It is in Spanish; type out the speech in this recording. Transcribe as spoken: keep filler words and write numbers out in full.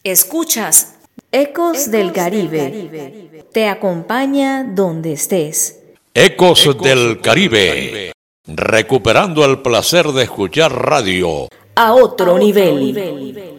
Escuchas Ecos del Caribe. Te acompaña donde estés. Ecos del Caribe. Recuperando el placer de escuchar radio a otro nivel.